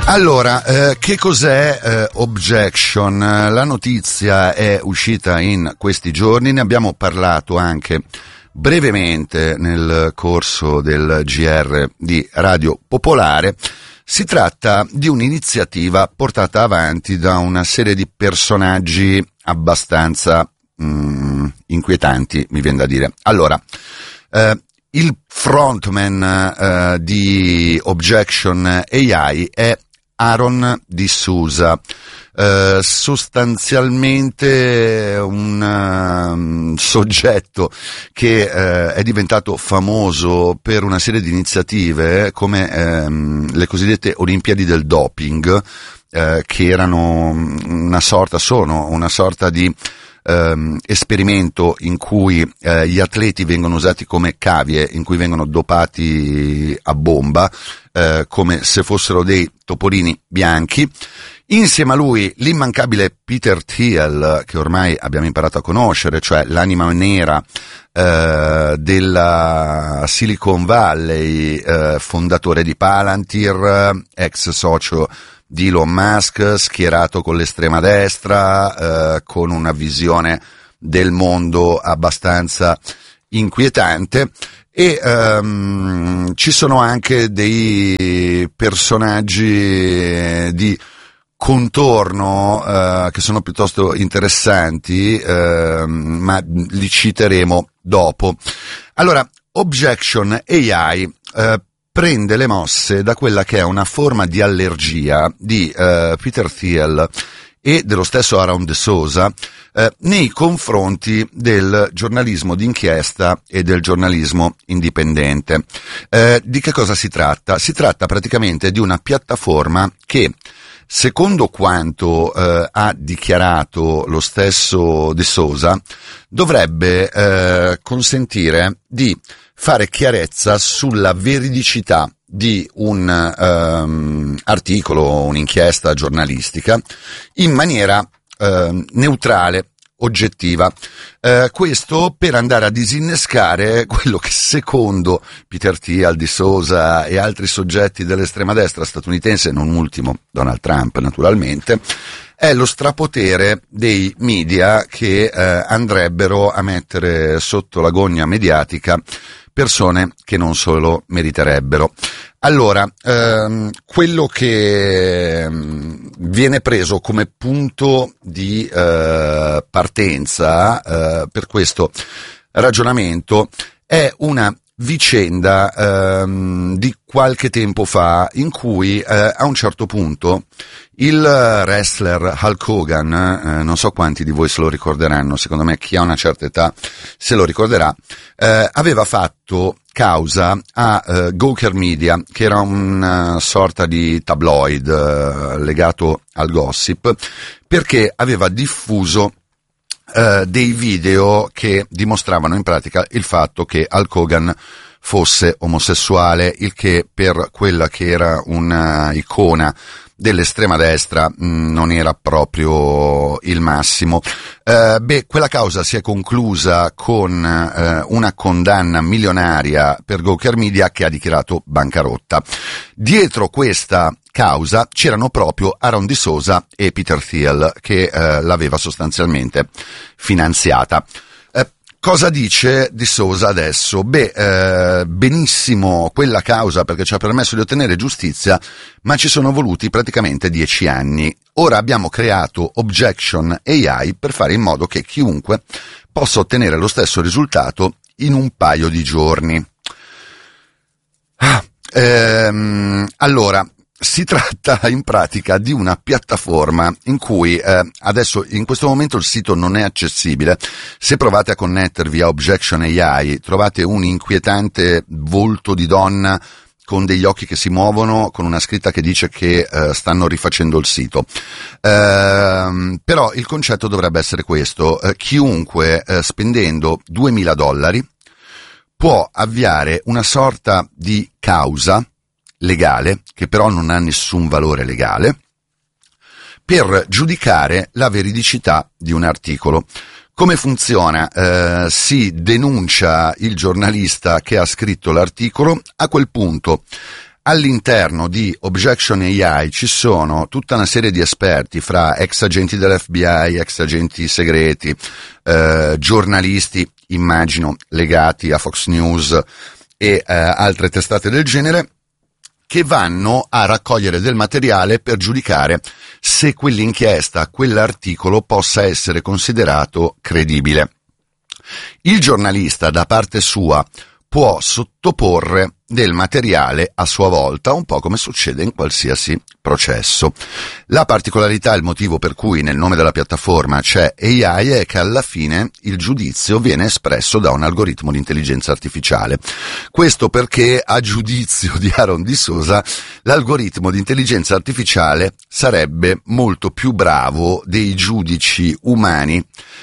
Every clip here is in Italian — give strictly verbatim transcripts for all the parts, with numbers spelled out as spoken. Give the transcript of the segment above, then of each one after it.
Allora, eh, che cos'è eh, Objection? La notizia è uscita in questi giorni, ne abbiamo parlato anche brevemente nel corso del G R di Radio Popolare. Si tratta di un'iniziativa portata avanti da una serie di personaggi abbastanza mm, inquietanti, mi viene da dire. Allora, eh, il frontman eh, di Objection A I è Aaron D'Souza, eh, sostanzialmente un um, soggetto che eh, è diventato famoso per una serie di iniziative come ehm, le cosiddette Olimpiadi del doping, eh, che erano una sorta, sono una sorta di ehm, esperimento in cui eh, gli atleti vengono usati come cavie, in cui vengono dopati a bomba, Eh, come se fossero dei topolini bianchi. Insieme a lui l'immancabile Peter Thiel, che ormai abbiamo imparato a conoscere, cioè l'anima nera eh, della Silicon Valley, eh, fondatore di Palantir, ex socio di Elon Musk, schierato con l'estrema destra, eh, con una visione del mondo abbastanza inquietante. E um, ci sono anche dei personaggi di contorno uh, che sono piuttosto interessanti, uh, ma li citeremo dopo. Allora, Objection A I uh, prende le mosse da quella che è una forma di allergia di uh, Peter Thiel e dello stesso Aaron D'Souza eh, nei confronti del giornalismo d'inchiesta e del giornalismo indipendente. Eh, di che cosa si tratta? Si tratta praticamente di una piattaforma che, secondo quanto eh, ha dichiarato lo stesso D'Souza, dovrebbe eh, consentire di fare chiarezza sulla veridicità di un um, articolo, un'inchiesta giornalistica in maniera uh, neutrale, oggettiva. Uh, questo per andare a disinnescare quello che secondo Peter Thiel, D'Souza e altri soggetti dell'estrema destra statunitense, non ultimo Donald Trump naturalmente, è lo strapotere dei media che uh, andrebbero a mettere sotto la gogna mediatica persone che non solo meriterebbero. Allora, ehm, quello che ehm, viene preso come punto di eh, partenza eh, per questo ragionamento è una vicenda ehm, di qualche tempo fa in cui eh, a un certo punto il wrestler Hulk Hogan, eh, non so quanti di voi se lo ricorderanno, secondo me chi ha una certa età se lo ricorderà, eh, aveva fatto causa a eh, Gawker Media, che era una sorta di tabloid eh, legato al gossip, perché aveva diffuso Uh, dei video che dimostravano in pratica il fatto che Hulk Hogan fosse omosessuale, il che per quella che era una icona dell'estrema destra mh, non era proprio il massimo. Uh, beh, quella causa si è conclusa con uh, una condanna milionaria per Gawker Media, che ha dichiarato bancarotta. Dietro questa causa c'erano proprio Aaron D'Souza e Peter Thiel, che eh, l'aveva sostanzialmente finanziata. Eh, cosa dice D'Souza adesso? Beh, eh, benissimo quella causa perché ci ha permesso di ottenere giustizia, ma ci sono voluti praticamente dieci anni. Ora abbiamo creato Objection A I per fare in modo che chiunque possa ottenere lo stesso risultato in un paio di giorni. Ah, ehm, allora, si tratta in pratica di una piattaforma in cui eh, adesso in questo momento il sito non è accessibile. Se provate a connettervi a Objection A I trovate un inquietante volto di donna con degli occhi che si muovono, con una scritta che dice che eh, stanno rifacendo il sito. Eh, però il concetto dovrebbe essere questo: eh, chiunque eh, spendendo duemila dollari può avviare una sorta di causa legale, che però non ha nessun valore legale, per giudicare la veridicità di un articolo. Come funziona? Eh, si denuncia il giornalista che ha scritto l'articolo, a quel punto all'interno di Objection A I ci sono tutta una serie di esperti, fra ex agenti dell'F B I, ex agenti segreti, eh, giornalisti, immagino, legati a Fox News e eh, altre testate del genere, che vanno a raccogliere del materiale per giudicare se quell'inchiesta, quell'articolo possa essere considerato credibile. Il giornalista, da parte sua, può sottoporre del materiale a sua volta, un po' come succede in qualsiasi processo. La particolarità, il motivo per cui nel nome della piattaforma c'è A I, è che alla fine il giudizio viene espresso da un algoritmo di intelligenza artificiale. Questo perché, a giudizio di Aaron Di Sosa, l'algoritmo di intelligenza artificiale sarebbe molto più bravo dei giudici umani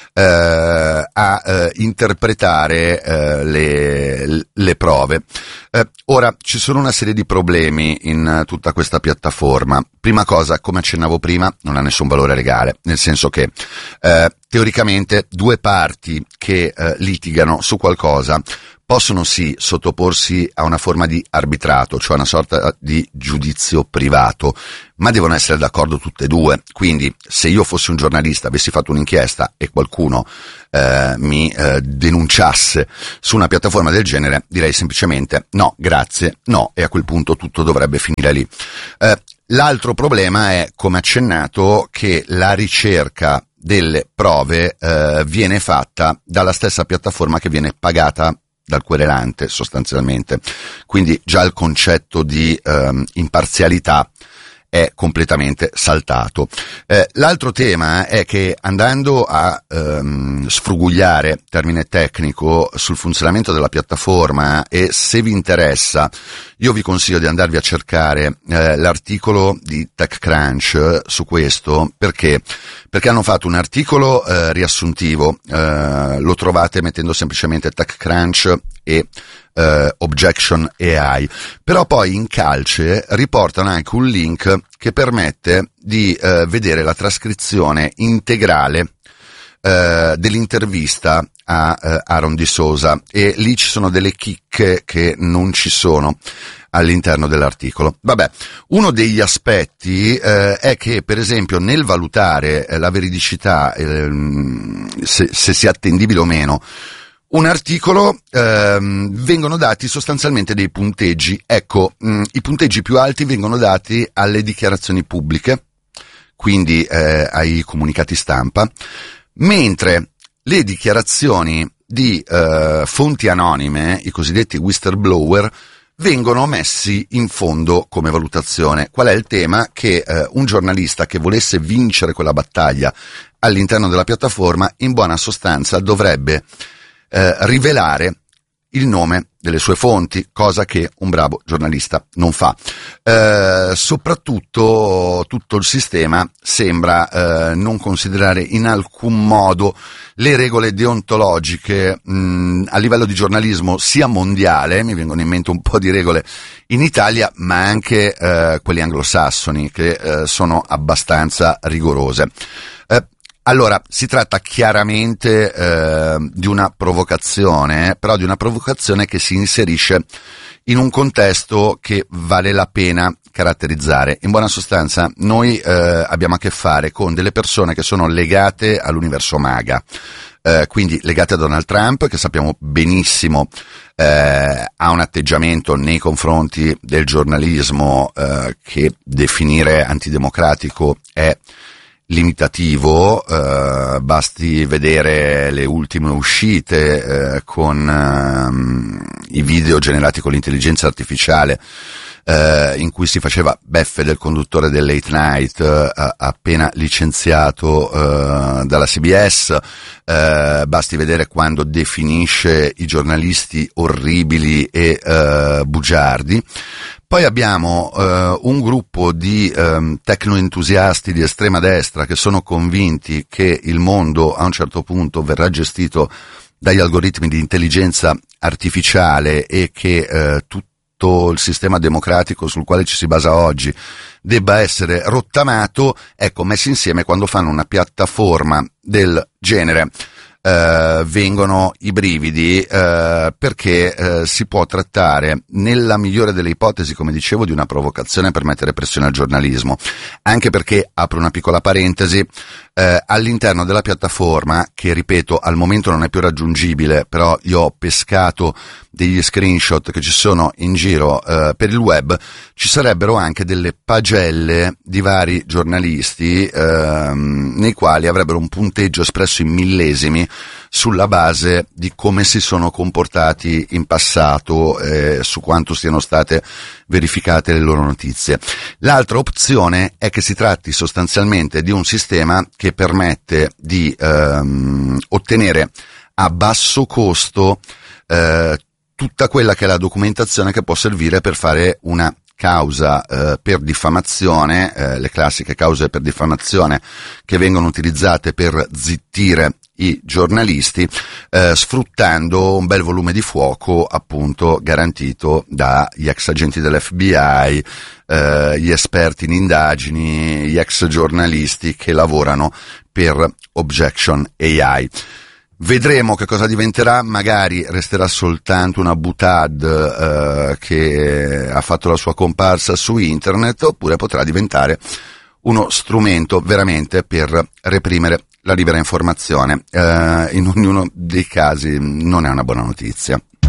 eh, a eh, interpretare eh, le, le prove. Eh, ora, ci sono una serie di problemi in uh, tutta questa piattaforma. Prima cosa, come accennavo prima, non ha nessun valore legale, nel senso che eh, teoricamente due parti che eh, litigano su qualcosa possono sì sottoporsi a una forma di arbitrato, cioè una sorta di giudizio privato, ma devono essere d'accordo tutte e due. Quindi, se io fossi un giornalista, avessi fatto un'inchiesta e qualcuno eh, mi eh, denunciasse su una piattaforma del genere, direi semplicemente no, grazie, no, e a quel punto tutto dovrebbe finire lì. Eh, l'altro problema è, come accennato, che la ricerca delle prove eh, viene fatta dalla stessa piattaforma che viene pagata dal querelante, sostanzialmente. Quindi già il concetto di ehm, imparzialità è completamente saltato. Eh, l'altro tema è che, andando a ehm, sfrugugliare, termine tecnico, sul funzionamento della piattaforma, e se vi interessa io vi consiglio di andarvi a cercare eh, l'articolo di TechCrunch su questo, perché perché hanno fatto un articolo eh, riassuntivo, eh, lo trovate mettendo semplicemente TechCrunch e Uh, Objection A I, però poi in calce riportano anche un link che permette di uh, vedere la trascrizione integrale uh, dell'intervista a uh, Aaron Di Sosa, e lì ci sono delle chicche che non ci sono all'interno dell'articolo. Vabbè, uno degli aspetti eh, è che, per esempio, nel valutare eh, la veridicità, eh, se, se sia attendibile o meno un articolo, ehm, vengono dati sostanzialmente dei punteggi. Ecco, mh, i punteggi più alti vengono dati alle dichiarazioni pubbliche, quindi eh, ai comunicati stampa, mentre le dichiarazioni di eh, fonti anonime, i cosiddetti whistleblower, vengono messi in fondo come valutazione. Qual è il tema? Che eh, un giornalista che volesse vincere quella battaglia all'interno della piattaforma, in buona sostanza dovrebbe Eh, rivelare il nome delle sue fonti, cosa che un bravo giornalista non fa. Eh, soprattutto tutto il sistema sembra eh, non considerare in alcun modo le regole deontologiche mh, a livello di giornalismo, sia mondiale, mi vengono in mente un po' di regole in Italia, ma anche eh, quelli anglosassoni, che eh, sono abbastanza rigorose. Eh, Allora, si tratta chiaramente eh, di una provocazione, però di una provocazione che si inserisce in un contesto che vale la pena caratterizzare. In buona sostanza, noi eh, abbiamo a che fare con delle persone che sono legate all'universo MAGA, eh, quindi legate a Donald Trump, che sappiamo benissimo eh, ha un atteggiamento nei confronti del giornalismo eh, che definire antidemocratico è limitativo. Eh, basti vedere le ultime uscite eh, con eh, i video generati con l'intelligenza artificiale eh, in cui si faceva beffe del conduttore del Late Night eh, appena licenziato eh, dalla C B S. Eh, basti vedere quando definisce i giornalisti orribili e eh, bugiardi. Poi abbiamo eh, un gruppo di eh, tecnoentusiasti di estrema destra che sono convinti che il mondo a un certo punto verrà gestito dagli algoritmi di intelligenza artificiale e che eh, tutto il sistema democratico sul quale ci si basa oggi debba essere rottamato. Ecco, messi insieme, quando fanno una piattaforma del genere, eh, vengono i brividi, eh, perché eh, si può trattare, nella migliore delle ipotesi, come dicevo, di una provocazione per mettere pressione al giornalismo, anche perché, apro una piccola parentesi, eh, all'interno della piattaforma, che ripeto al momento non è più raggiungibile, però io ho pescato degli screenshot che ci sono in giro eh, per il web, ci sarebbero anche delle pagelle di vari giornalisti ehm, nei quali avrebbero un punteggio espresso in millesimi sulla base di come si sono comportati in passato, eh, su quanto siano state verificate le loro notizie. L'altra opzione è che si tratti sostanzialmente di un sistema che permette di ehm, ottenere a basso costo eh, tutta quella che è la documentazione che può servire per fare una causa eh, per diffamazione, eh, le classiche cause per diffamazione che vengono utilizzate per zittire i giornalisti, eh, sfruttando un bel volume di fuoco appunto garantito dagli ex agenti dell'F B I, eh, gli esperti in indagini, gli ex giornalisti che lavorano per Objection A I. Vedremo che cosa diventerà, magari resterà soltanto una boutade eh, che ha fatto la sua comparsa su internet, oppure potrà diventare uno strumento veramente per reprimere la libera informazione. Eh, in ognuno dei casi non è una buona notizia.